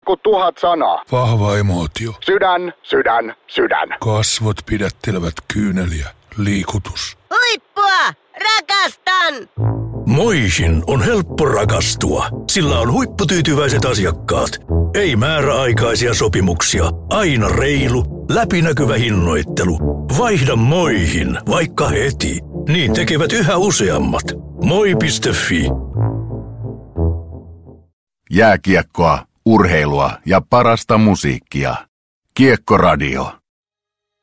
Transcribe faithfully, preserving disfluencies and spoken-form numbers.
kuin tuhat sanaa. Vahva emootio. Sydän, sydän, sydän. Kasvot pidättelevät kyyneliä. Liikutus. Huippua! Rakastan! Moihin on helppo rakastua. Sillä on huipputyytyväiset asiakkaat. Ei määräaikaisia sopimuksia. Aina reilu, läpinäkyvä hinnoittelu. Vaihda Moihin, vaikka heti. Niin tekevät yhä useammat. moi piste fi. Jääkiekkoa, urheilua ja parasta musiikkia. Kiekkoradio.